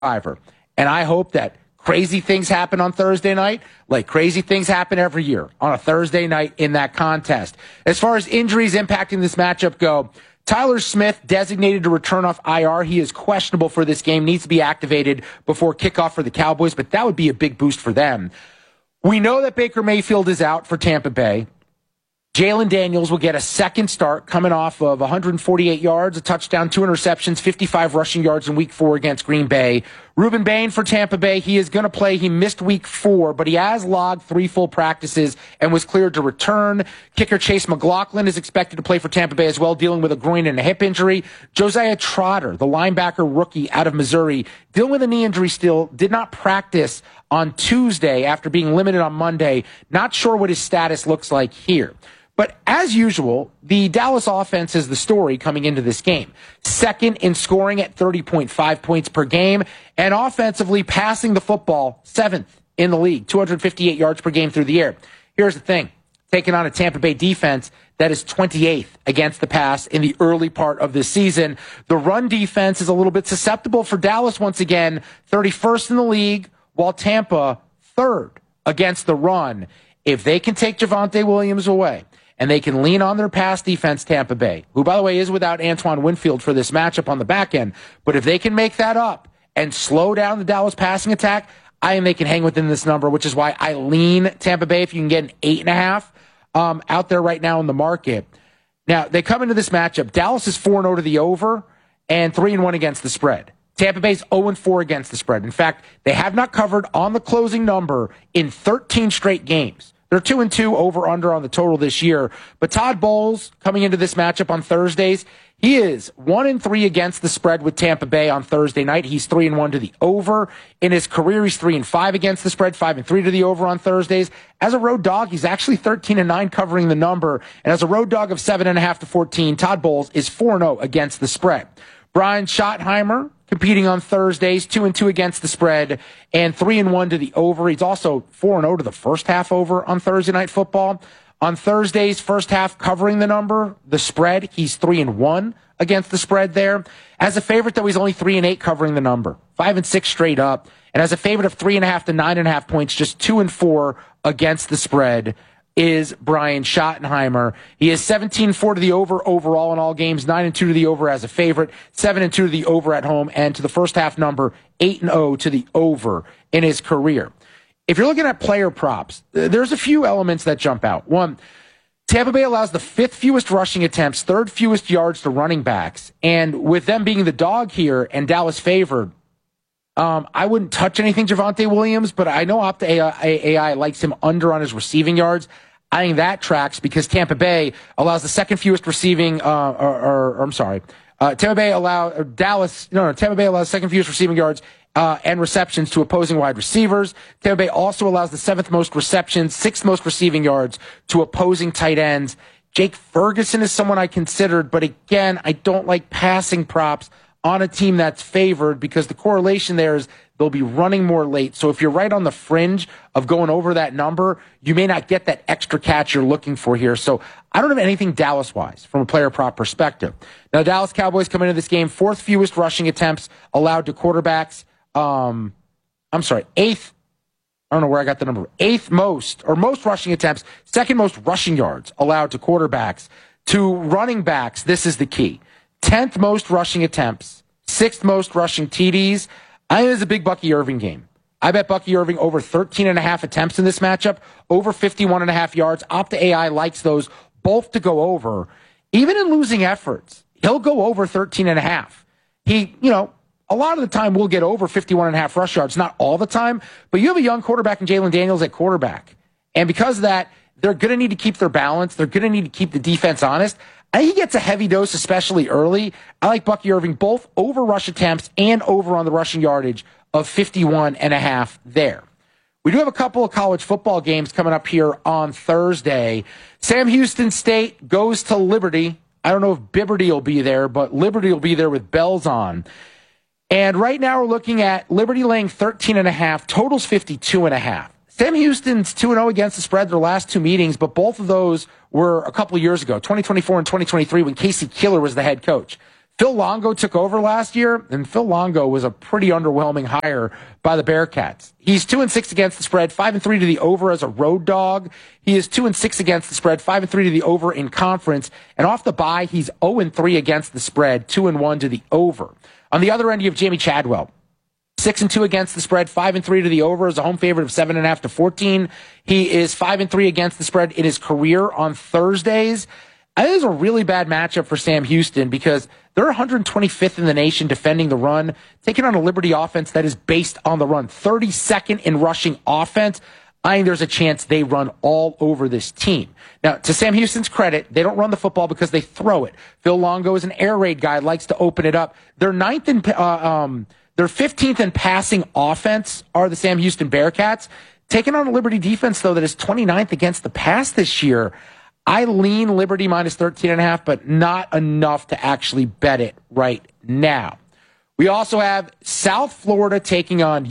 survivor. And I hope that crazy things happen on Thursday night, like crazy things happen every year on a Thursday night in that contest. As far as injuries impacting this matchup go, Tyler Smith designated to return off IR. He is questionable for this game, needs to be activated before kickoff for the Cowboys, but that would be a big boost for them. We know that Baker Mayfield is out for Tampa Bay. Jalen Daniels will get a second start coming off of 148 yards, a touchdown, 2 interceptions, 55 rushing yards in Week 4 against Green Bay. Ruben Bain for Tampa Bay, he is going to play. He missed Week 4, but he has logged 3 full practices and was cleared to return. Kicker Chase McLaughlin is expected to play for Tampa Bay as well, dealing with a groin and a hip injury. Josiah Trotter, the linebacker rookie out of Missouri, dealing with a knee injury still, did not practice on Tuesday after being limited on Monday. Not sure what his status looks like here. But as usual, the Dallas offense is the story coming into this game. Second in scoring at 30.5 points per game, and offensively passing the football 7th in the league, 258 yards per game through the air. Here's the thing, taking on a Tampa Bay defense that is 28th against the pass in the early part of this season. The run defense is a little bit susceptible for Dallas once again, 31st in the league, while Tampa 3rd against the run. If they can take Javonte Williams away, and they can lean on their pass defense, Tampa Bay, who, by the way, is without Antoine Winfield for this matchup on the back end. But if they can make that up and slow down the Dallas passing attack, I think they can hang within this number, which is why I lean Tampa Bay if you can get an 8.5 out there right now in the market. Now, they come into this matchup. Dallas is 4-0 to the over and 3-1 against the spread. Tampa Bay's 0-4 against the spread. In fact, they have not covered on the closing number in 13 straight games. They're 2-2 over-under on the total this year. But Todd Bowles, coming into this matchup on Thursdays, he is 1-3 against the spread with Tampa Bay on Thursday night. He's 3-1 to the over. In his career, he's 3-5 against the spread, 5-3 to the over on Thursdays. As a road dog, he's actually 13-9 covering the number. And as a road dog of 7.5 to 14, Todd Bowles is 4-0 against the spread. Brian Schottenheimer, competing on Thursdays, 2-2 against the spread and 3-1 to the over. He's also 4-0 to the first half over on Thursday Night Football. On Thursdays, first half covering the number, the spread, he's 3-1 against the spread there. As a favorite, though, he's only 3-8 covering the number, 5-6 straight up. And as a favorite of 3.5 to 9.5 points, just 2-4 against the spread is Brian Schottenheimer. He is 17-4 to the over overall in all games, 9-2 to the over as a favorite, 7-2 to the over at home, and to the first half number, 8-0 to the over in his career. If you're looking at player props, there's a few elements that jump out. One, Tampa Bay allows the 5th fewest rushing attempts, 3rd fewest yards to running backs, and with them being the dog here and Dallas favored, I wouldn't touch anything Javonte Williams, but I know Opta AI likes him under on his receiving yards. I think that tracks because Tampa Bay allows the 2nd fewest receiving, Tampa Bay allows 2nd fewest receiving yards and receptions to opposing wide receivers. Tampa Bay also allows the 7th most receptions, 6th most receiving yards to opposing tight ends. Jake Ferguson is someone I considered, but again, I don't like passing props on a team that's favored because the correlation there is they'll be running more late. So if you're right on the fringe of going over that number, you may not get that extra catch you're looking for here. So I don't have anything Dallas-wise from a player prop perspective. Now, Dallas Cowboys come into this game, 4th fewest rushing attempts allowed to quarterbacks. 8th. I don't know where I got the number. 8th most, or most rushing attempts, 2nd most rushing yards allowed to quarterbacks. To running backs, this is the key. 10th most rushing attempts, 6th most rushing TDs. I think it's a big Bucky Irving game. I bet Bucky Irving over 13.5 attempts in this matchup, over 51.5 yards. Opta AI likes those both to go over. Even in losing efforts, he'll go over 13.5. He, a lot of the time will get over 51.5 rush yards, not all the time, but you have a young quarterback in Jalen Daniels at quarterback. And because of that, they're going to need to keep their balance. They're going to need to keep the defense honest. I think he gets a heavy dose, especially early. I like Bucky Irving both over rush attempts and over on the rushing yardage of 51.5 there. We do have a couple of college football games coming up here on Thursday. Sam Houston State goes to Liberty. I don't know if Bibberty will be there, but Liberty will be there with bells on. And right now we're looking at Liberty laying 13.5, totals 52.5. Sam Houston's 2-0 against the spread their last 2 meetings, but both of those were a couple of years ago, 2024 and 2023, when Casey Killer was the head coach. Phil Longo took over last year, and Phil Longo was a pretty underwhelming hire by the Bearcats. He's 2-6 against the spread, 5-3 to the over as a road dog. He is 2-6 against the spread, 5-3 to the over in conference. And off the bye, he's 0-3 against the spread, 2-1 to the over. On the other end, you have Jamie Chadwell. 6-2 against the spread, 5-3 to the over as a home favorite of 7.5 to 14. He is 5-3 against the spread in his career on Thursdays. I think it's a really bad matchup for Sam Houston because they're 125th in the nation defending the run, taking on a Liberty offense that is based on the run. 32nd in rushing offense. I think there's a chance they run all over this team. Now, to Sam Houston's credit, they don't run the football because they throw it. Phil Longo is an air raid guy, likes to open it up. They're 15th in passing offense are the Sam Houston Bearcats. Taking on a Liberty defense, though, that is 29th against the pass this year. I lean Liberty minus 13.5, but not enough to actually bet it right now. We also have South Florida taking on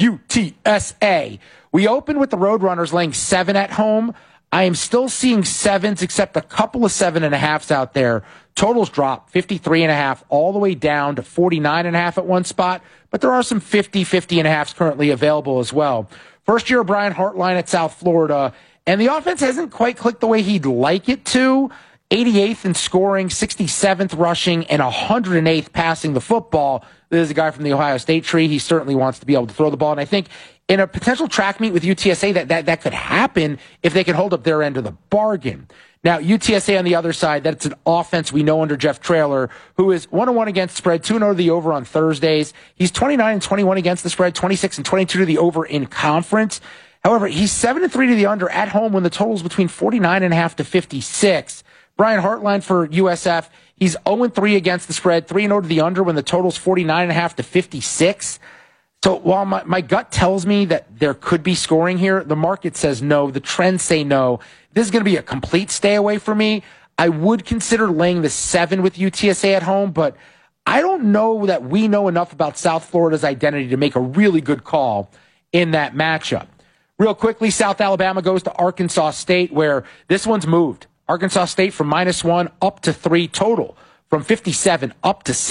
UTSA. We opened with the Roadrunners laying 7 at home. I am still seeing 7s, except a couple of 7.5s out there. Totals drop 53.5 all the way down to 49.5 at one spot, but there are some 50.5s currently available as well. First year of Brian Hartline at South Florida. And the offense hasn't quite clicked the way he'd like it to. 88th in scoring, 67th rushing, and 108th passing the football. This is a guy from the Ohio State tree. He certainly wants to be able to throw the ball. And I think in a potential track meet with UTSA, that could happen if they could hold up their end of the bargain. Now, UTSA on the other side, that's an offense we know under Jeff Traylor, who is 1-1 against the spread, 2-0 to the over on Thursdays. He's 29-21 against the spread, 26-22 to the over in conference. However, he's 7-3 to the under at home when the total's between 49.5 to 56. Brian Hartline for USF, he's 0-3 against the spread, 3-0 to the under when the total's 49.5 to 56. So while my gut tells me that there could be scoring here, the market says no. The trends say no. This is going to be a complete stay away for me. I would consider laying the 7 with UTSA at home, but I don't know that we know enough about South Florida's identity to make a really good call in that matchup. Real quickly, South Alabama goes to Arkansas State, where this one's moved. Arkansas State from -1 up to 3 total, from 57 up to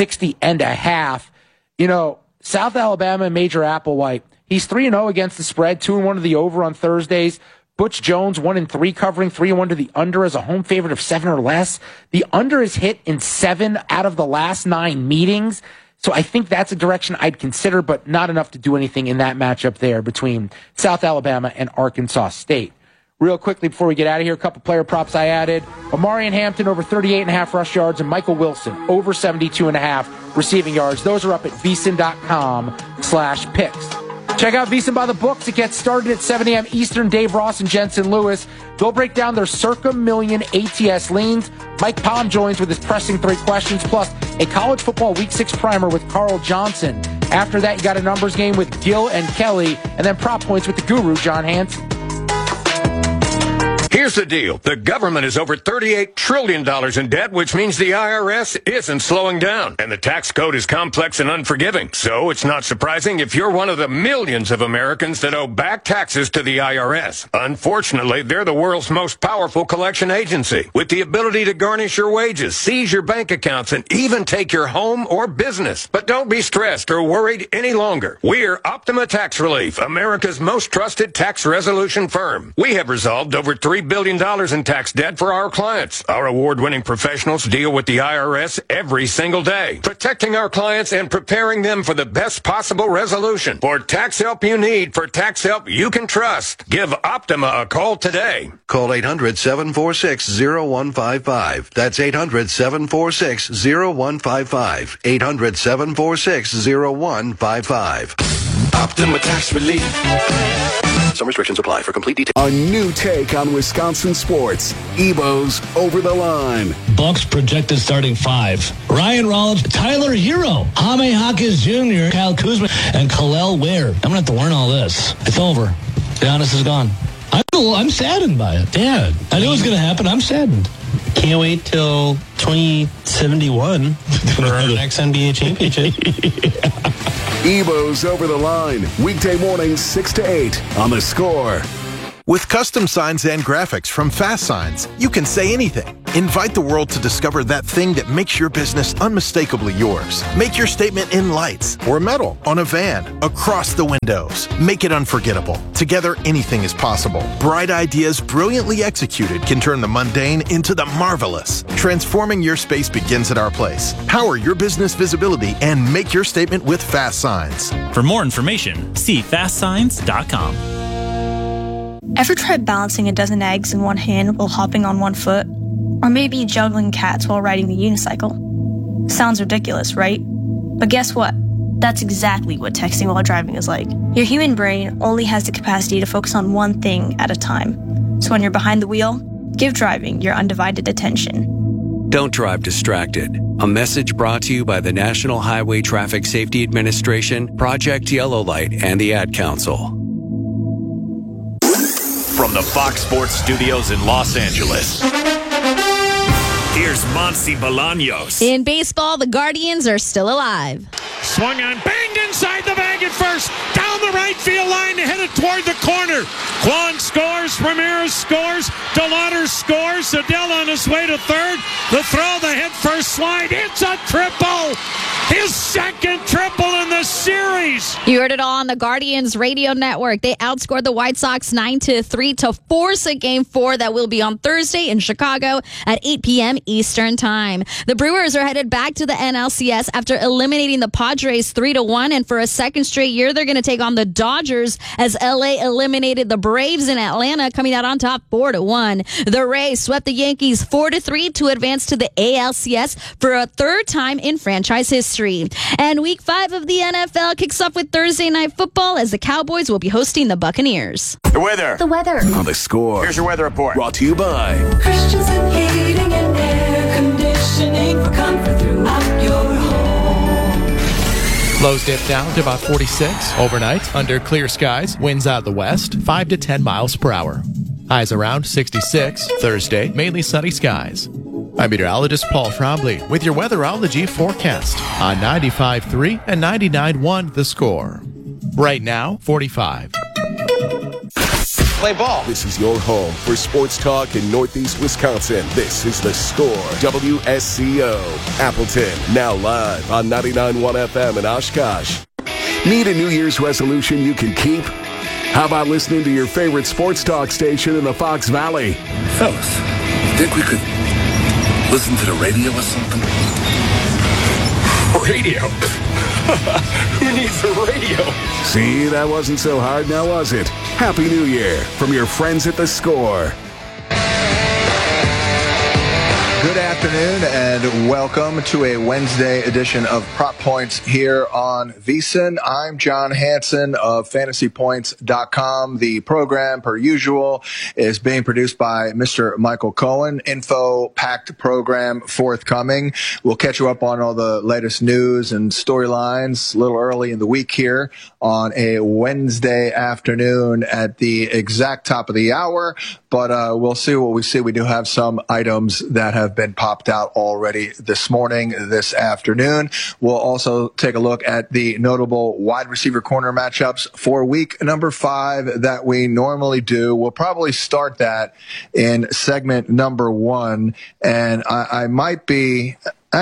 60.5. You know, South Alabama and Major Applewhite, he's 3-0 against the spread, 2-1 to the over on Thursdays. Butch Jones, 1-3 covering, 3-1 to the under as a home favorite of 7 or less. The under is hit in 7 out of the last 9 meetings. So I think that's a direction I'd consider, but not enough to do anything in that matchup there between South Alabama and Arkansas State. Real quickly before we get out of here, a couple player props I added. Omarion Hampton over 38.5 rush yards and Michael Wilson over 72.5 receiving yards. Those are up at VSiN.com/picks. Check out VSiN by the Books. It gets started at 7 a.m. Eastern. Dave Ross and Jensen Lewis. They'll break down their circa million ATS leans. Mike Palm joins with his pressing 3 questions, plus a college football week 6 primer with Carl Johnson. After that, you got a numbers game with Gil and Kelly, and then prop points with the guru, John Hanson. Here's the deal. The government is over $38 trillion in debt, which means the IRS isn't slowing down. And the tax code is complex and unforgiving. So it's not surprising if you're one of the millions of Americans that owe back taxes to the IRS. Unfortunately, they're the world's most powerful collection agency, with the ability to garnish your wages, seize your bank accounts, and even take your home or business. But don't be stressed or worried any longer. We're Optima Tax Relief, America's most trusted tax resolution firm. We have resolved over $3 billion in tax debt for our clients. Our award-winning professionals deal with the IRS every single day, protecting our clients and preparing them for the best possible resolution. For tax help you need, for tax help you can trust, give Optima a call today. Call 800-746-0155. That's 800-746-0155. 800-746-0155. Optima Tax Relief. Some restrictions apply. For complete details. A new take on Wisconsin sports. Ebo's Over the Line. Bucks projected starting 5. Ryan Rollins, Tyler Hero, Jaime Hawkins Jr., Kyle Kuzma, and Khalil Ware. I'm going to have to learn all this. It's over. Giannis is gone. I'm saddened by it. Dad, I knew it was going to happen. I'm saddened. Can't wait till 2071 for our next NBA championship. Ebo's Over the Line. Weekday mornings 6 to 8 on The Score. With custom signs and graphics from Fast Signs, you can say anything. Invite the world to discover that thing that makes your business unmistakably yours. Make your statement in lights or metal, on a van, across the windows. Make it unforgettable. Together, anything is possible. Bright ideas brilliantly executed can turn the mundane into the marvelous. Transforming your space begins at our place. Power your business visibility and make your statement with Fast Signs. For more information, see fastsigns.com. Ever tried balancing a dozen eggs in one hand while hopping on one foot? Or maybe juggling cats while riding the unicycle? Sounds ridiculous, right? But guess what? That's exactly what texting while driving is like. Your human brain only has the capacity to focus on one thing at a time. So when you're behind the wheel, give driving your undivided attention. Don't drive distracted. A message brought to you by the National Highway Traffic Safety Administration, Project Yellow Light, and the Ad Council. From the Fox Sports Studios in Los Angeles, here's Monty Bolaños. In baseball, the Guardians are still alive. Swung on, banged inside the bag at first, down the right field line, headed toward the corner. Kwan scores, Ramirez scores, DeLauder scores, Adele on his way to third. The throw, the hit first slide, it's a triple! His second triple in the series! You heard it all on the Guardians radio network. They outscored the White Sox 9-3 to force a Game 4 that will be on Thursday in Chicago at 8 p.m. Eastern Time. The Brewers are headed back to the NLCS after eliminating the Padres 3-1, and for a second straight year, they're going to take on the Dodgers as LA eliminated the Braves in Atlanta, coming out on top 4-1. The Rays swept the Yankees 4-3 to advance to the ALCS for a third time in franchise history. And Week 5 of the NFL kicks off with Thursday Night Football as the Cowboys will be hosting the Buccaneers. The weather. The weather. On The Score. Here's your weather report. Brought to you by Christensen Heating and Air Conditioning for comfort throughout your home. Lows dip down to about 46 overnight under clear skies. Winds out of the west, 5 to 10 miles per hour. Highs around 66. Thursday, mainly sunny skies. I'm meteorologist Paul Trombley with your weatherology forecast on 95.3 and 99.1 The Score. Right now, 45. Play ball. This is your home for sports talk in Northeast Wisconsin. This is The Score, WSCO, Appleton. Now live on 99.1 FM in Oshkosh. Need a New Year's resolution you can keep? How about listening to your favorite sports talk station in the Fox Valley? Fellas, think we could listen to the radio or something? Radio? Who needs a radio? See, that wasn't so hard now, was it? Happy New Year from your friends at The Score. Good afternoon and welcome to a Wednesday edition of Prop Points here on VSiN. I'm John Hansen of FantasyPoints.com. The program, per usual, is being produced by Mr. Michael Cohen. Info-packed program forthcoming. We'll catch you up on all the latest news and storylines a little early in the week here on a Wednesday afternoon at the exact top of the hour. But we'll see what we see. We do have some items that have been popped out already this morning, this afternoon. We'll also take a look at the notable wide receiver corner matchups for week number 5 that we normally do. We'll probably start that in segment number 1. And I might be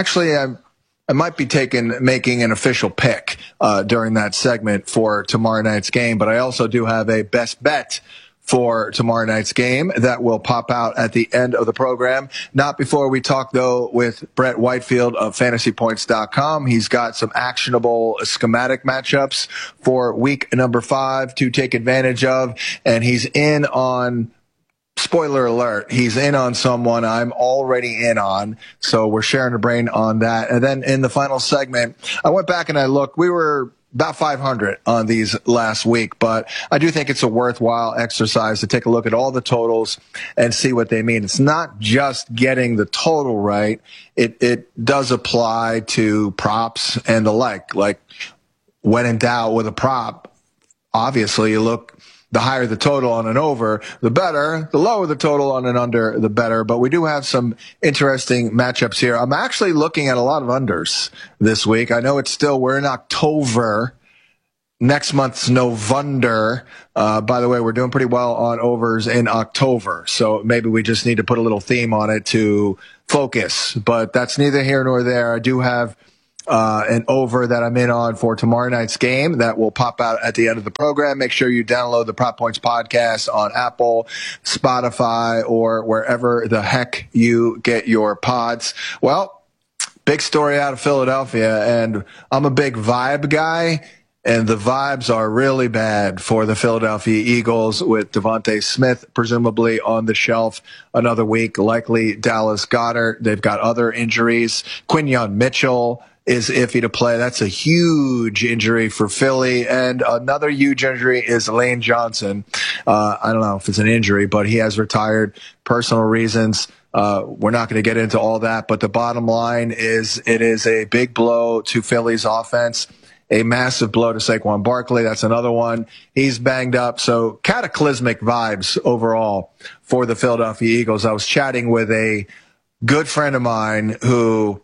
making an official pick during that segment for tomorrow night's game. But I also do have a best bet for tomorrow night's game that will pop out at the end of the program. Not before we talk, though, with Brett Whitefield of FantasyPoints.com. He's got some actionable schematic matchups for week number 5 to take advantage of, and he's in on, spoiler alert, he's in on someone I'm already in on, so we're sharing a brain on that. And then in the final segment, I went back and I looked. We were about 500 on these last week, but I do think it's a worthwhile exercise to take a look at all the totals and see what they mean. It's not just getting the total right. It does apply to props and the like when in doubt with a prop, obviously you look, the higher the total on an over, the better. The lower the total on an under, the better. But we do have some interesting matchups here. I'm actually looking at a lot of unders this week. I know we're in October, next month's November. By the way, we're doing pretty well on overs in October, so maybe we just need to put a little theme on it to focus. But that's neither here nor there. I do have an over that I'm in on for tomorrow night's game that will pop out at the end of the program. Make sure you download the Prop Points podcast on Apple, Spotify, or wherever the heck you get your pods. Well, big story out of Philadelphia, and I'm a big vibe guy. And the vibes are really bad for the Philadelphia Eagles with Devontae Smith presumably on the shelf another week, likely Dallas Goedert. They've got other injuries. Quinyon Mitchell is iffy to play. That's a huge injury for Philly. And another huge injury is Lane Johnson. I don't know if it's an injury, but he has retired, personal reasons. We're not going to get into all that, but the bottom line is it is a big blow to Philly's offense. A massive blow to Saquon Barkley. That's another one. He's banged up. So cataclysmic vibes overall for the Philadelphia Eagles. I was chatting with a good friend of mine who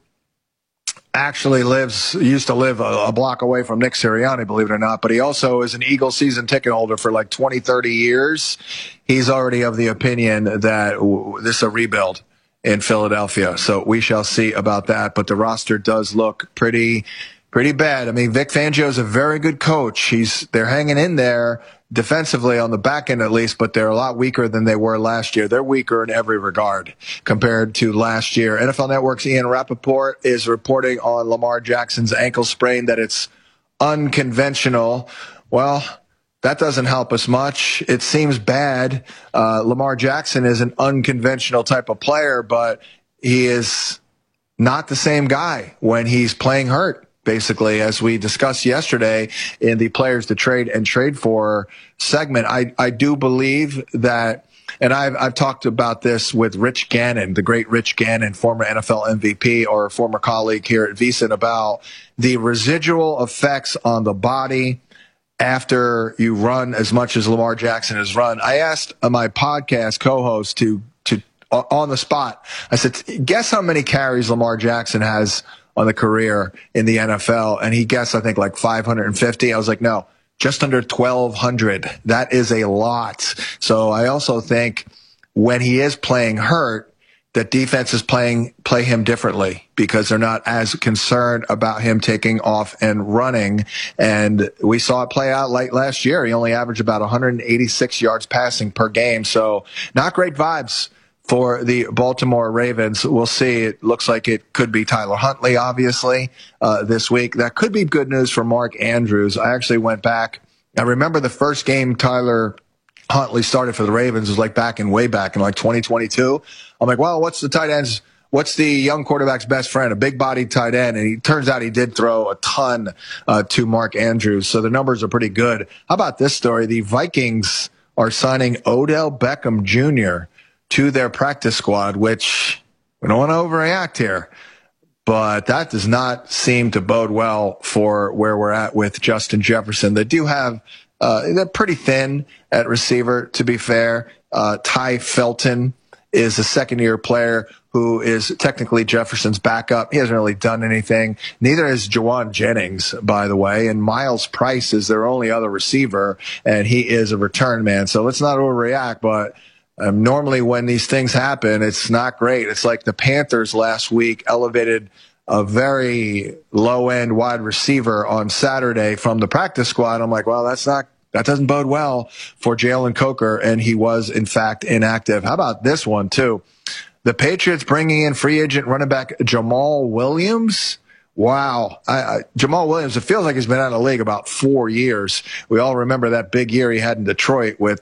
actually used to live a block away from Nick Sirianni, believe it or not, but he also is an Eagles season ticket holder for like 20, 30 years. He's already of the opinion that this is a rebuild in Philadelphia. So we shall see about that. But the roster does look pretty bad. I mean, Vic Fangio is a very good coach. They're hanging in there defensively on the back end at least, but they're a lot weaker than they were last year. They're weaker in every regard compared to last year. NFL Network's Ian Rappaport is reporting on Lamar Jackson's ankle sprain that it's unconventional. Well, that doesn't help us much. It seems bad. Lamar Jackson is an unconventional type of player, but he is not the same guy when he's playing hurt. Basically, as we discussed yesterday in the players to trade and trade for segment, I do believe that, and I've talked about this with Rich Gannon, the great Rich Gannon, former NFL MVP or former colleague here at VSiN, about the residual effects on the body after you run as much as Lamar Jackson has run. I asked my podcast co-host to on the spot, I said, guess how many carries Lamar Jackson has on the career in the NFL, and he guessed, I think, like 550. I was like, no, just under 1,200. That is a lot. So I also think when he is playing hurt, that defenses play him differently because they're not as concerned about him taking off and running. And we saw it play out late last year. He only averaged about 186 yards passing per game. So not great vibes for the Baltimore Ravens. We'll see. It looks like it could be Tyler Huntley, obviously, this week. That could be good news for Mark Andrews. I actually went back. I remember the first game Tyler Huntley started for the Ravens was like way back in like 2022. I'm like, well, what's the young quarterback's best friend? A big-bodied tight end. And it turns out he did throw a ton to Mark Andrews. So the numbers are pretty good. How about this story? The Vikings are signing Odell Beckham Jr. to their practice squad, which we don't want to overreact here, but that does not seem to bode well for where we're at with Justin Jefferson. They do have, they're pretty thin at receiver, to be fair. Ty Felton is a second-year player who is technically Jefferson's backup. He hasn't really done anything. Neither is Jawan Jennings, by the way, and Miles Price is their only other receiver, and he is a return man. So let's not overreact, but normally when these things happen, it's not great. It's like the Panthers last week elevated a very low-end wide receiver on Saturday from the practice squad. I'm like, well, that doesn't bode well for Jalen Coker, and he was, in fact, inactive. How about this one, too? The Patriots bringing in free agent running back Jamal Williams. Wow. Jamal Williams, it feels like he's been out of the league about 4 years. We all remember that big year he had in Detroit with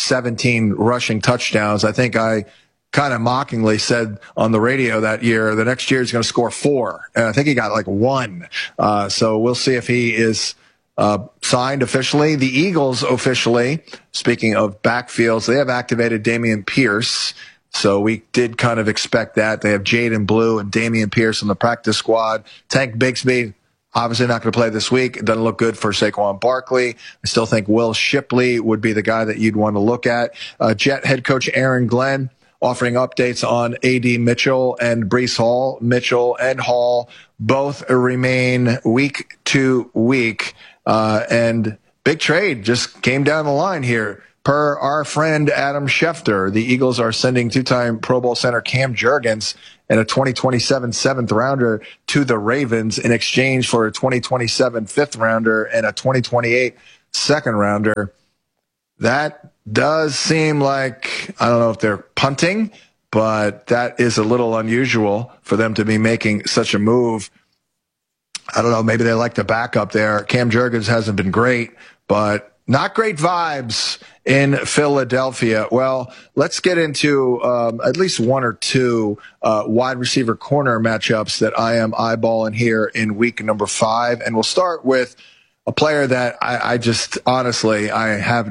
17 rushing touchdowns. I think I kind of mockingly said on the radio that year, the next year he's going to score 4. And I think he got like 1. So we'll see if he is signed officially. The Eagles officially, speaking of backfields, they have activated Dameon Pierce. So we did kind of expect that. They have Jaden Blue and Dameon Pierce on the practice squad. Tank Bigsby, obviously not going to play this week. It doesn't look good for Saquon Barkley. I still think Will Shipley would be the guy that you'd want to look at. Jet head coach Aaron Glenn offering updates on A.D. Mitchell and Breece Hall. Mitchell and Hall both remain week to week. And big trade just came down the line here. Per our friend Adam Schefter, the Eagles are sending two-time Pro Bowl center Cam Jurgens and a 2027 7th-rounder to the Ravens in exchange for a 2027 5th-rounder and a 2028 2nd-rounder. That does seem like, I don't know if they're punting, but that is a little unusual for them to be making such a move. I don't know, maybe they like the backup there. Cam Jurgens hasn't been great, but not great vibes in Philadelphia. Well, let's get into at least one or two wide receiver corner matchups that I am eyeballing here in week number 5. And we'll start with a player that I just honestly, I have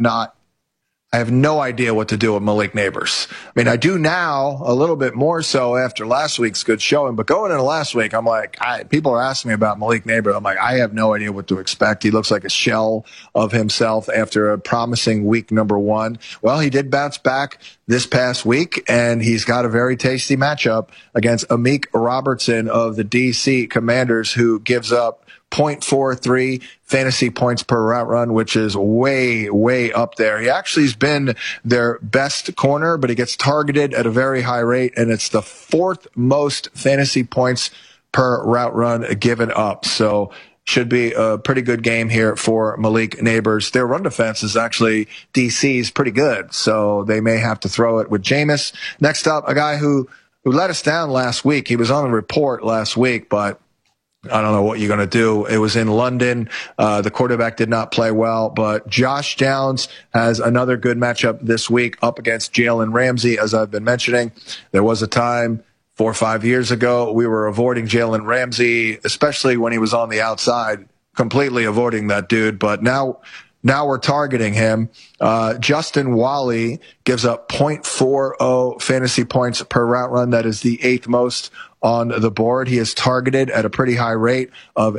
no idea what to do with Malik Nabers. I mean, I do now a little bit more so after last week's good showing, but going into last week, I'm like, people are asking me about Malik Nabers. I'm like, I have no idea what to expect. He looks like a shell of himself after a promising week number 1. Well, he did bounce back this past week, and he's got a very tasty matchup against Amik Robertson of the DC Commanders, who gives up 0.43 fantasy points per route run, which is way, way up there. He actually has been their best corner, but he gets targeted at a very high rate, and it's the 4th most fantasy points per route run given up. So should be a pretty good game here for Malik Nabers. Their run defense is actually DC's pretty good, so they may have to throw it with Jameis. Next up, a guy who let us down last week. He was on the report last week, but I don't know what you're going to do. It was in London. The quarterback did not play well, but Josh Downs has another good matchup this week up against Jalen Ramsey, as I've been mentioning. There was a time 4 or 5 years ago we were avoiding Jalen Ramsey, especially when he was on the outside, completely avoiding that dude. But now we're targeting him. Justin Wally gives up 0.40 fantasy points per route run. That is the 8th most on the board. He is targeted at a pretty high rate of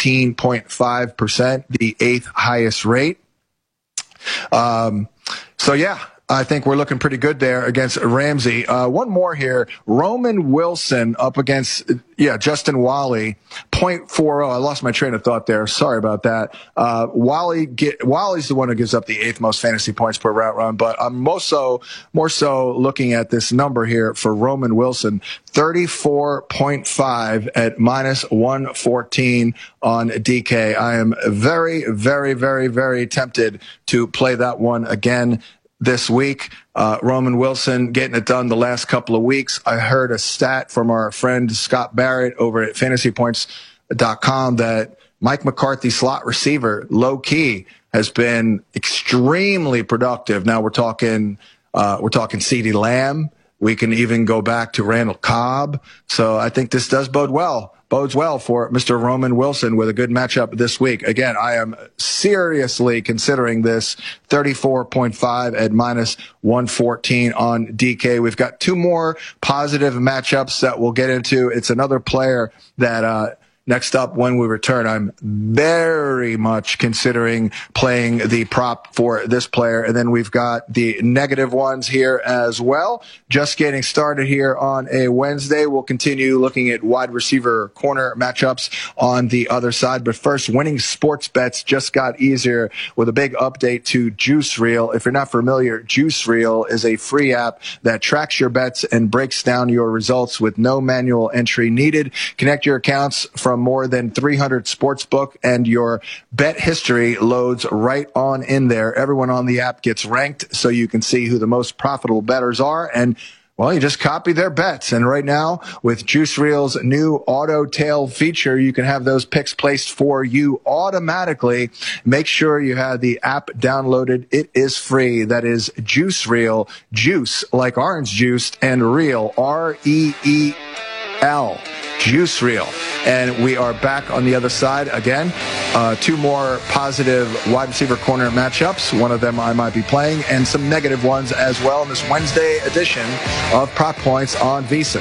19.5%, the 8th highest rate. So yeah, I think we're looking pretty good there against Ramsey. One more here. Roman Wilson up against, Justin Wally, 0.40. I lost my train of thought there. Sorry about that. Wally's the one who gives up the 8th most fantasy points per route run, but I'm more so looking at this number here for Roman Wilson, 34.5 at minus 114 on DK. I am very, very, very, very tempted to play that one again this week. Roman Wilson getting it done the last couple of weeks. I heard a stat from our friend Scott Barrett over at fantasypoints.com that Mike McCarthy, slot receiver, low key, has been extremely productive. Now we're talking CeeDee Lamb. We can even go back to Randall Cobb. So I think this does bodes well for Mr. Roman Wilson with a good matchup this week. Again, I am seriously considering this 34.5 at minus 114 on DK. We've got 2 more positive matchups that we'll get into. It's another player that, next up, when we return, I'm very much considering playing the prop for this player. And then we've got the negative ones here as well. Just getting started here on a Wednesday. We'll continue looking at wide receiver corner matchups on the other side. But first, winning sports bets just got easier with a big update to Juice Reel. If you're not familiar, Juice Reel is a free app that tracks your bets and breaks down your results with no manual entry needed. Connect your accounts from more than 300 sportsbook, and your bet history loads right on in there. Everyone on the app gets ranked so you can see who the most profitable bettors are, and well, you just copy their bets. And right now, with Juice Reel's new auto tail feature, you can have those picks placed for you automatically. Make sure you have the app downloaded. It is free. That is Juice Reel. Juice, like orange juice, and Reel, R-E-E-L. Juice Reel. And we are back on the other side again. 2 more positive wide receiver corner matchups. One of them I might be playing, and some negative ones as well in this Wednesday edition of Prop Points on VSiN.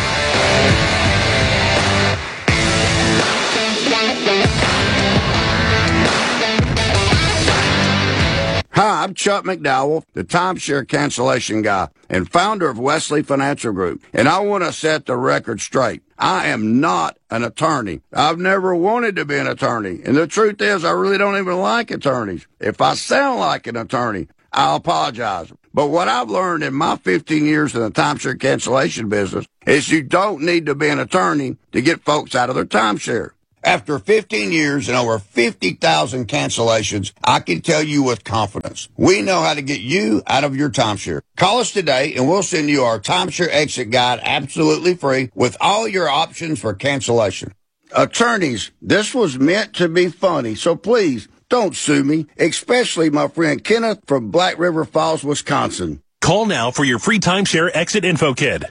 Hi, I'm Chuck McDowell, the timeshare cancellation guy and founder of Wesley Financial Group, and I want to set the record straight. I am not an attorney. I've never wanted to be an attorney. And the truth is, I really don't even like attorneys. If I sound like an attorney, I'll apologize. But what I've learned in my 15 years in the timeshare cancellation business is you don't need to be an attorney to get folks out of their timeshare. After 15 years and over 50,000 cancellations, I can tell you with confidence, we know how to get you out of your timeshare. Call us today and we'll send you our timeshare exit guide absolutely free with all your options for cancellation. Attorneys, this was meant to be funny, so please don't sue me, especially my friend Kenneth from Black River Falls, Wisconsin. Call now for your free timeshare exit info kit.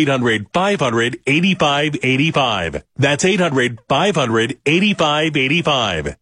800-500-8585. That's 800-500-8585.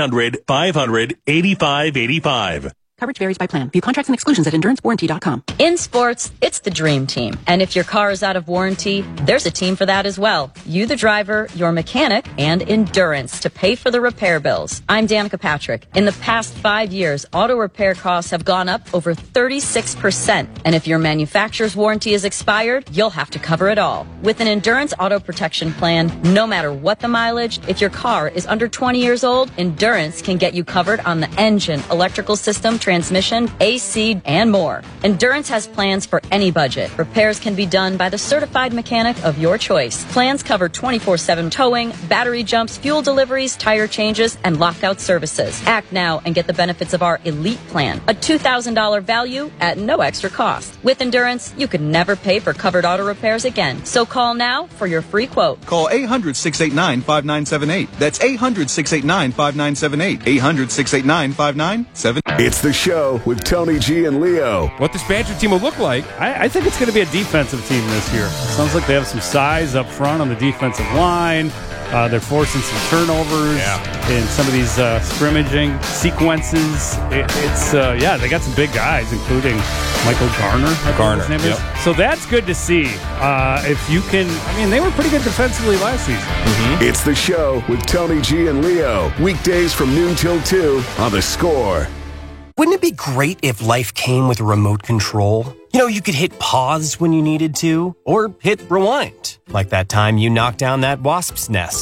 800-500-8585. Coverage varies by plan. View contracts and exclusions at endurancewarranty.com. In sports, it's the dream team. And if your car is out of warranty, there's a team for that as well. You, the driver, your mechanic, and Endurance to pay for the repair bills. I'm Danica Patrick. In the past 5 years, auto repair costs have gone up over 36%. And if your manufacturer's warranty is expired, you'll have to cover it all. With an Endurance auto protection plan, no matter what the mileage, if your car is under 20 years old, Endurance can get you covered on the engine, electrical system, transmission, AC, and more. Endurance has plans for any budget. Repairs can be done by the certified mechanic of your choice. Plans cover 24/7 towing, battery jumps, fuel deliveries, tire changes, and lockout services. Act now and get the benefits of our Elite Plan, a $2,000 value at no extra cost. With Endurance, you could never pay for covered auto repairs again. So call now for your free quote. Call 800-689-5978. That's 800-689-5978. 800-689-5978. It's the show with Tony G and Leo. What this Badger team will look like, I think it's going to be a defensive team this year. Sounds like they have some size up front on the defensive line. They're forcing some turnovers in some of these scrimmaging sequences. They got some big guys, including Michael Garner. His name is. So that's good to see. If you can, they were pretty good defensively last season. Mm-hmm. It's the show with Tony G and Leo. Weekdays from noon till 2 on The Score. Wouldn't it be great if life came with a remote control? You could hit pause when you needed to, or hit rewind, like that time you knocked down that wasp's nest.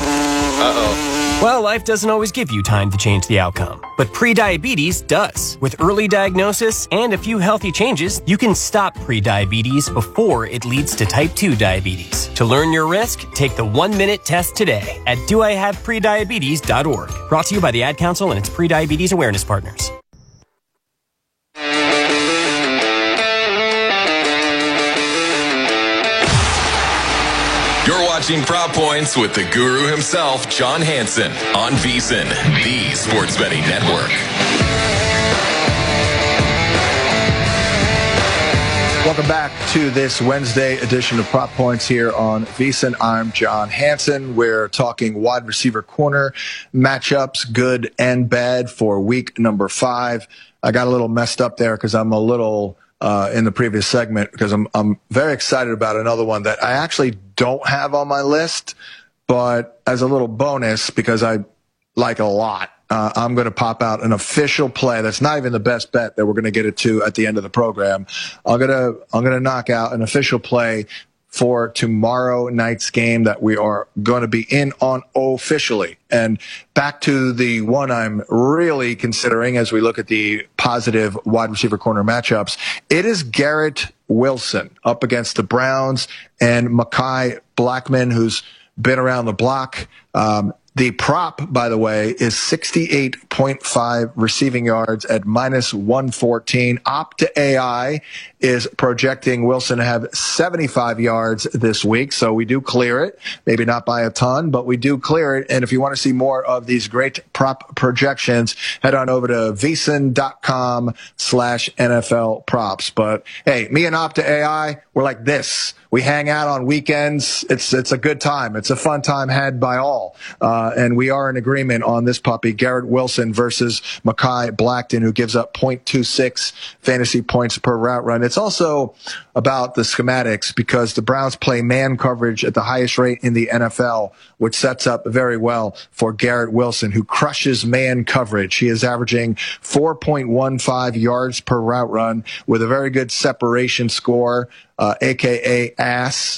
Uh-oh. Well, life doesn't always give you time to change the outcome, but prediabetes does. With early diagnosis and a few healthy changes, you can stop prediabetes before it leads to type 2 diabetes. To learn your risk, take the 1-minute test today at doihaveprediabetes.org. Brought to you by the Ad Council and its prediabetes awareness partners. You're watching Prop Points with the guru himself, John Hansen, on VSiN, the Sports Betting Network. Welcome back to this Wednesday edition of Prop Points here on VSiN. I'm John Hansen. We're talking wide receiver corner matchups, good and bad, for week number 5. I got a little messed up there because I'm a little in the previous segment, because I'm very excited about another one that I actually don't have on my list, but as a little bonus, because I like it a lot, I'm going to pop out an official play that's not even the best bet that we're going to get it to at the end of the program. I'm going to knock out an official play for tomorrow night's game that we are going to be in on officially. And back to the one I'm really considering as we look at the positive wide receiver corner matchups, it is Garrett Wilson up against the Browns and Mekhi Blackmon, who's been around the block. The prop, by the way, is 68.5 receiving yards at -114. Opta AI is projecting Wilson to have 75 yards this week, so we do clear it. Maybe not by a ton, but we do clear it. And if you want to see more of these great prop projections, head on over to vsin.com/NFL props. But hey, me and Opta AI, we're like this. We hang out on weekends. It's a good time. It's a fun time had by all. And we are in agreement on this puppy, Garrett Wilson versus Mekhi Blackmon, who gives up 0.26 fantasy points per route run. It's also about the schematics, because the Browns play man coverage at the highest rate in the NFL, which sets up very well for Garrett Wilson, who crushes man coverage. He is averaging 4.15 yards per route run with a very good separation score, a.k.a. ASS.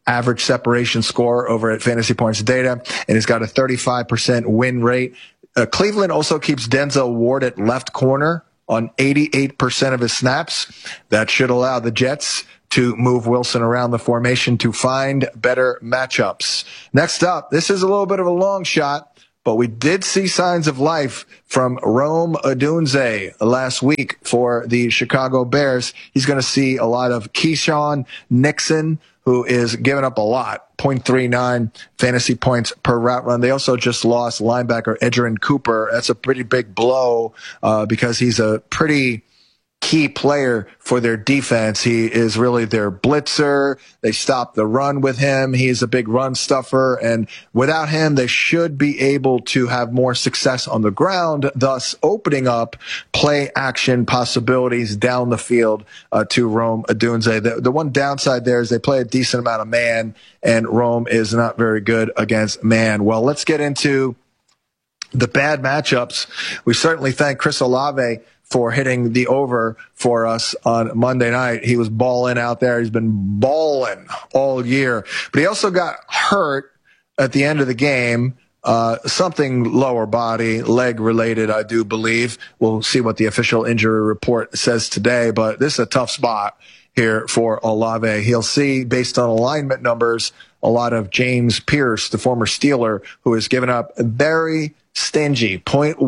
average separation score over at Fantasy Points Data, and he's got a 35% win rate. Cleveland also keeps Denzel Ward at left corner on 88% of his snaps. That should allow the Jets to move Wilson around the formation to find better matchups. Next up, this is a little bit of a long shot, but we did see signs of life from Rome Odunze last week for the Chicago Bears. He's going to see a lot of Keyshawn Nixon, who is giving up a lot, 0.39 fantasy points per route run. They also just lost linebacker Edgerrin Cooper. That's a pretty big blow because he's a pretty key player for their defense. He is really their blitzer. They stop the run with him. He is a big run stuffer, and without him, they should be able to have more success on the ground, thus opening up play action possibilities down the field to Rome Odunze. The one downside there is they play a decent amount of man, and Rome is not very good against man. Well, let's get into the bad matchups. We certainly thank Chris Olave for hitting the over for us on Monday night. He was balling out there. He's been balling all year. But he also got hurt at the end of the game, something lower body, leg related, I do believe. We'll see what the official injury report says today, but this is a tough spot here for Olave. He'll see, based on alignment numbers, a lot of James Pierce, the former Steeler, who has given up very stingy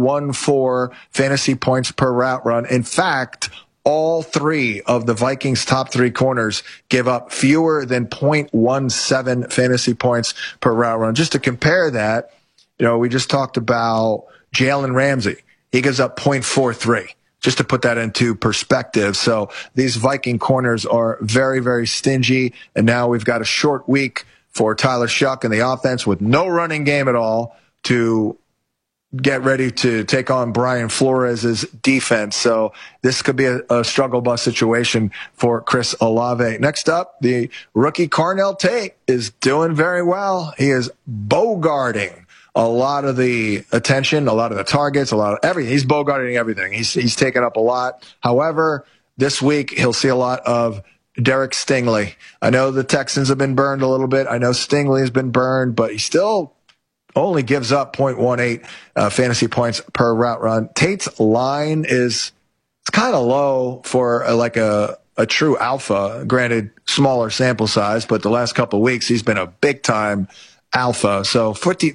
0.14 fantasy points per route run. In fact, all three of the Vikings' top three corners give up fewer than 0.17 fantasy points per route run. Just to compare that, we just talked about Jalen Ramsey. He gives up 0.43. Just to put that into perspective. So these Viking corners are very, very stingy. And now we've got a short week for Tyler Shuck and the offense with no running game at all to get ready to take on Brian Flores' defense. So this could be a struggle bus situation for Chris Olave. Next up, the rookie Carnell Tate is doing very well. He is bogarting a lot of the attention, a lot of the targets, a lot of everything. He's bogarting everything. He's taken up a lot. However, this week he'll see a lot of Derek Stingley. I know the Texans have been burned a little bit. I know Stingley has been burned, but he still only gives up 0.18 fantasy points per route run. Tate's line it's kind of low for a true alpha. Granted, smaller sample size, but the last couple of weeks he's been a big time alpha. So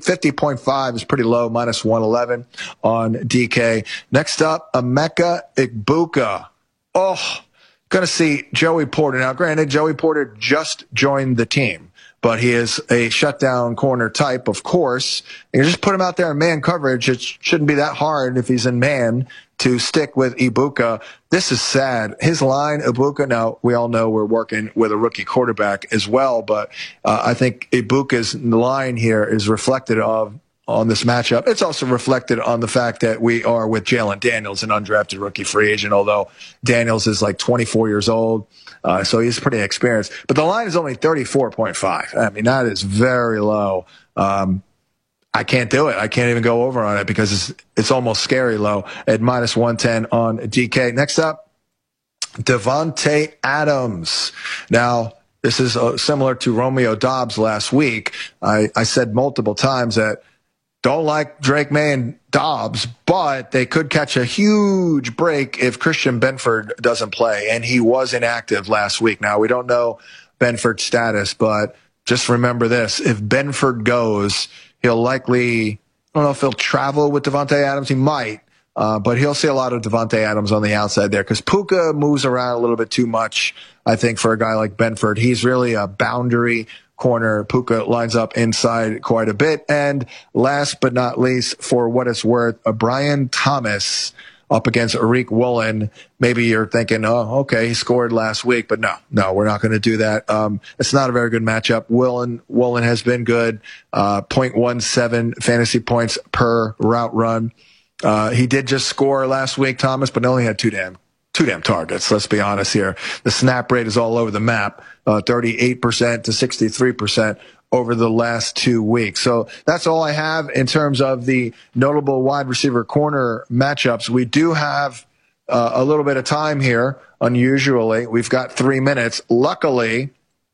50.5 is pretty low, minus 111 on DK. Next up, Emeka Egbuka. Going to see Joey Porter. Now, granted, Joey Porter just joined the team, but he is a shutdown corner type, of course. And you just put him out there in man coverage. It shouldn't be that hard if he's in man to stick with Egbuka. This is sad. His line, Egbuka, now we all know we're working with a rookie quarterback as well, but I think Ibuka's line here is reflected on this matchup. It's also reflected on the fact that we are with Jalen Daniels, an undrafted rookie free agent, although Daniels is like 24 years old, so he's pretty experienced. But the line is only 34.5. I mean, that is very low. I can't do it. I can't even go over on it because it's almost scary low at minus 110 on DK. Next up, Devontae Adams. Now, this is similar to Romeo Doubs last week. I said multiple times that don't like Drake May and Dobbs, but they could catch a huge break if Christian Benford doesn't play, and he was inactive last week. Now, we don't know Benford's status, but just remember this. If Benford goes, he'll likely, I don't know if he'll travel with Devontae Adams. He might, but he'll see a lot of Devontae Adams on the outside there because Puka moves around a little bit too much, I think, for a guy like Benford. He's really a boundary corner. Puka lines up inside quite a bit. And last but not least, for what it's worth, Brian Thomas up against Arik Woolen. Maybe you're thinking, oh, okay, he scored last week, but no, we're not going to do that. It's not a very good matchup. Woolen has been good, 0.17 fantasy points per route run. He did just score last week, Thomas, but only had two damn targets. Let's be honest here. The snap rate is all over the map, 38% to 63% over the last 2 weeks. So that's all I have in terms of the notable wide receiver corner matchups. We do have a little bit of time here, unusually. We've got 3 minutes. Luckily,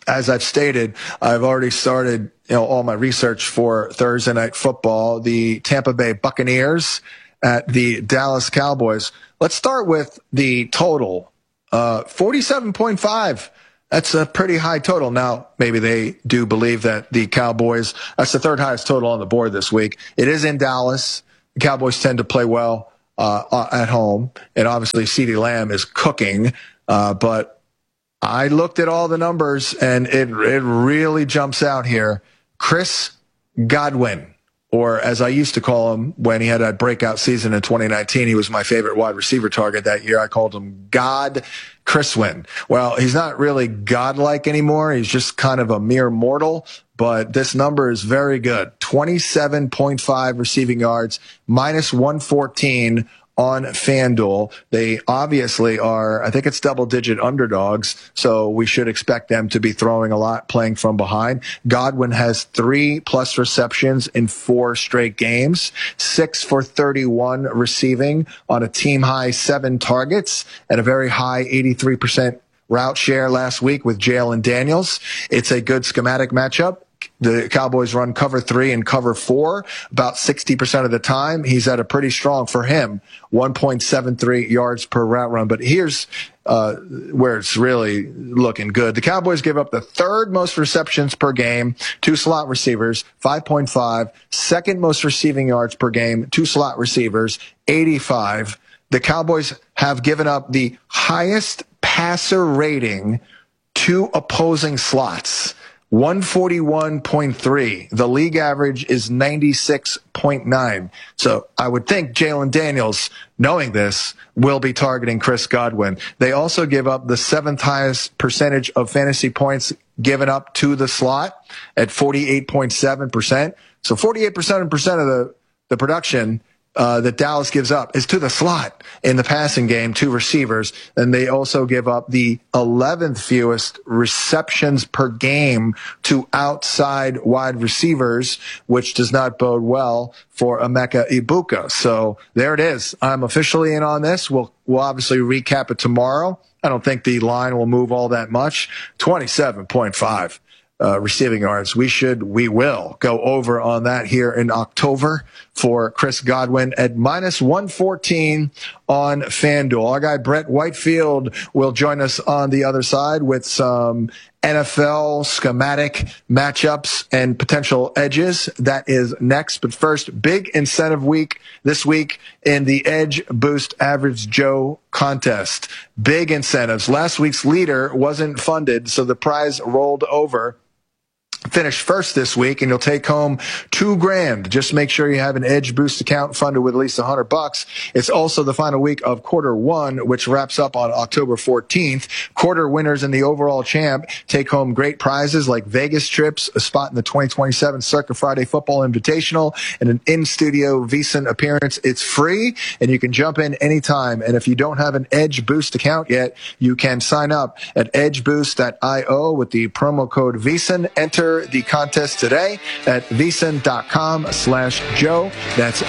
as I've stated, I've already started, all my research for Thursday Night Football, the Tampa Bay Buccaneers at the Dallas Cowboys. Let's start with the total, 47.5. That's a pretty high total. Now, maybe they do believe that the Cowboys, that's the third highest total on the board this week. It is in Dallas. The Cowboys tend to play well at home, and obviously CeeDee Lamb is cooking, but I looked at all the numbers, and it really jumps out here. Chris Godwin, or as I used to call him when he had that breakout season in 2019, he was my favorite wide receiver target that year. I called him God Chriswin. Well, he's not really godlike anymore. He's just kind of a mere mortal, but this number is very good. 27.5 receiving yards, minus 114 on FanDuel. They obviously are, I think it's double-digit underdogs, so we should expect them to be throwing a lot, playing from behind. Godwin has 3+ receptions in 4 straight games, 6 for 31 receiving on a team-high 7 targets at a very high 83% route share last week with Jalen Daniels. It's a good schematic matchup. The Cowboys run cover 3 and cover 4 about 60% of the time. He's at a pretty strong, for him, 1.73 yards per route run. But here's where it's really looking good. The Cowboys give up the 3rd most receptions per game to slot receivers, 5.5. 2nd most receiving yards per game to slot receivers, 85. The Cowboys have given up the highest passer rating to opposing slots, 141.3. The league average is 96.9. So I would think Jalen Daniels, knowing this, will be targeting Chris Godwin. They also give up the 7th highest percentage of fantasy points given up to the slot at 48.7%. So 48% of the production that Dallas gives up is to the slot in the passing game, to receivers. And they also give up the 11th fewest receptions per game to outside wide receivers, which does not bode well for Emeka Ibuka. So there it is. I'm officially in on this. We'll obviously recap it tomorrow. I don't think the line will move all that much. 27.5. Receiving yards. We will go over on that here in October for Chris Godwin at minus 114 on FanDuel. Our guy Brett Whitefield will join us on the other side with some NFL schematic matchups and potential edges. That is next. But first, big incentive week this week in the Edge Boost Average Joe contest. Big incentives. Last week's leader wasn't funded, so the prize rolled over. Finish first this week, and you'll take home $2,000. Just make sure you have an Edge Boost account funded with at least $100. It's also the final week of quarter 1, which wraps up on October 14th. Quarter winners in the overall champ take home great prizes like Vegas trips, a spot in the 2027 Circa Friday Football Invitational, and an in-studio VSiN appearance. It's free, and you can jump in anytime. And if you don't have an Edge Boost account yet, you can sign up at edgeboost.io with the promo code VSiN. Enter the contest today at vsin.com/Joe. That's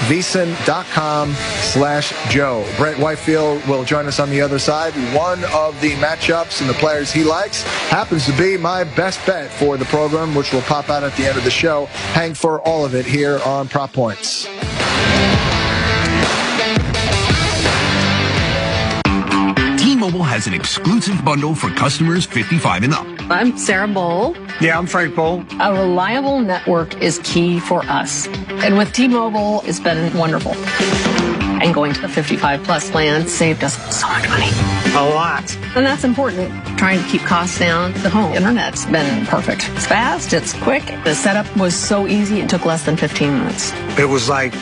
vsin.com/Joe. Brett Whitefield will join us on the other side. One of the matchups and the players he likes happens to be my best bet for the program, which will pop out at the end of the show. Hang for all of it here on Prop Points. T-Mobile has an exclusive bundle for customers 55 and up. I'm Sarah Bowl. Yeah, I'm Frank Bowl. A reliable network is key for us. And with T-Mobile, it's been wonderful. And going to the 55-plus plan saved us so much money. A lot. And that's important. Trying to keep costs down. The home internet's been perfect. It's fast, it's quick. The setup was so easy, it took less than 15 minutes. It was like,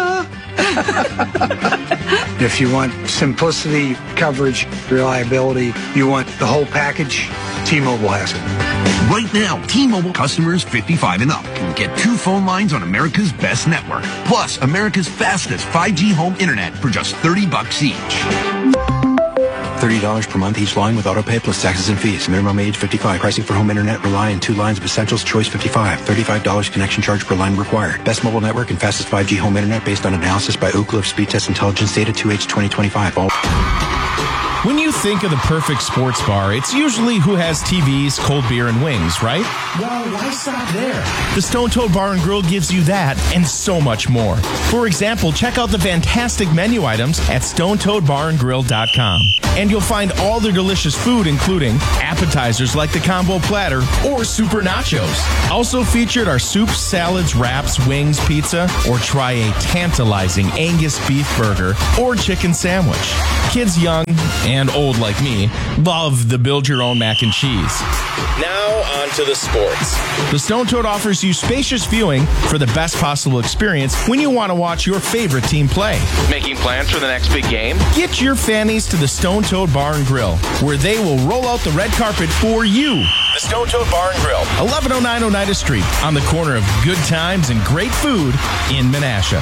if you want simplicity, coverage, reliability, you want the whole package, T-Mobile has it. Right now, T-Mobile customers 55 and up can get 2 phone lines on America's best network, plus America's fastest 5G home internet for just $30 each. $30 per month each line with autopay plus taxes and fees. Minimum age 55. Pricing for home internet rely on 2 lines of essentials. Choice 55. $35 connection charge per line required. Best mobile network and fastest 5G home internet based on analysis by Ookla of Speed Test Intelligence data 2H 2025. All When you think of the perfect sports bar, it's usually who has TVs, cold beer, and wings, right? Well, why stop there? The Stone Toad Bar and Grill gives you that and so much more. For example, check out the fantastic menu items at StonetoadBarandGrill.com. And you'll find all their delicious food, including appetizers like the combo platter or super nachos. Also featured are soups, salads, wraps, wings, pizza, or try a tantalizing Angus beef burger or chicken sandwich. Kids young and old like me love the build your own mac and cheese. Now on to the sports. The Stone Toad offers you spacious viewing for the best possible experience when you want to watch your favorite team play. Making plans for the next big game? Get your fannies to the Stone Toad Bar and Grill, where they will roll out the red carpet for you. The Stone Toad Bar and Grill, 1109 Oneida Street, on the corner of good times and great food in Menasha.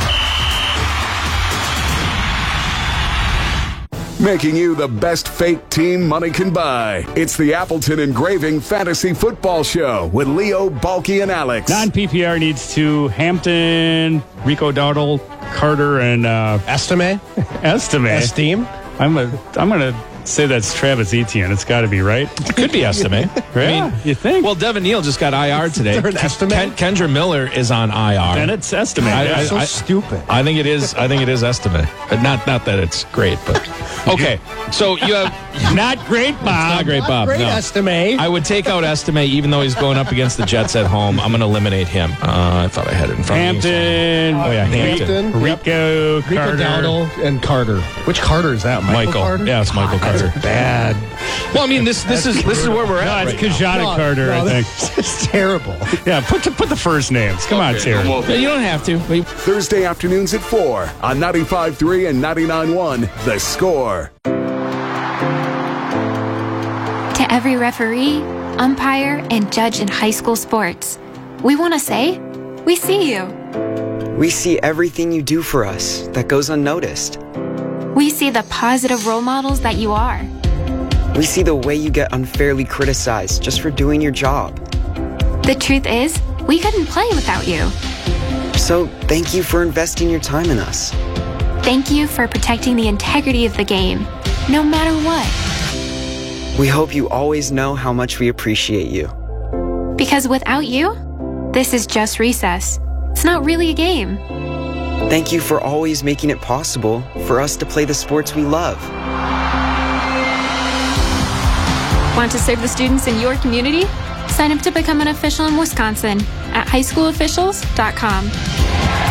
Making you the best fake team money can buy. It's the Appleton Engraving Fantasy Football Show with Leo, Balky, and Alex. Non-PPR needs to Hampton, Rico Dowdle, Carter, and Estime. Esteem. I'm gonna say that's Travis Etienne. It's got to be, right? It could be Estime. Yeah, I mean, you think? Well, Devin Neal just got IR today. Kendra Miller is on IR. And it's Estime. That's so stupid. I think it is Estime. Not that it's great, but okay. So you have not great, Bob. It's not great, Bob. Great no. Estime. I would take out Estime, even though he's going up against the Jets at home. I'm going to eliminate him. I thought I had it in front of me. Hampton. Oh yeah, Hampton. Rico Carter. Dowdle and Carter. Which Carter is that? Michael. Carter? Yeah, it's Michael Carter. That's bad. Well, I mean, this is where we're at. No, it's right Kajana Carter, I think. It's terrible. Yeah, put the first names. Come on, Terry. You don't have to. Thursday afternoons at 4 on 95.3 and 99.1 The Score. To every referee, umpire, and judge in high school sports, we want to say, we see you. We see everything you do for us that goes unnoticed. We see the positive role models that you are. We see the way you get unfairly criticized just for doing your job. The truth is, we couldn't play without you. So thank you for investing your time in us. Thank you for protecting the integrity of the game, no matter what. We hope you always know how much we appreciate you. Because without you, this is just recess. It's not really a game. Thank you for always making it possible for us to play the sports we love. Want to serve the students in your community? Sign up to become an official in Wisconsin at highschoolofficials.com.